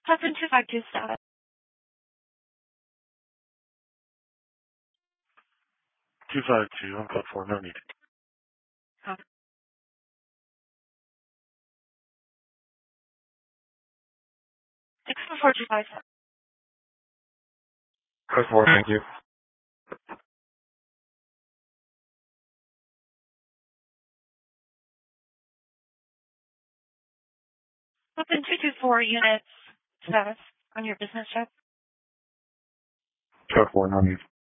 Open 252 status. 252 on code 4, no need. 64257. Code 4, thank you. Open 224 units status on your business jet. Code 4, no need.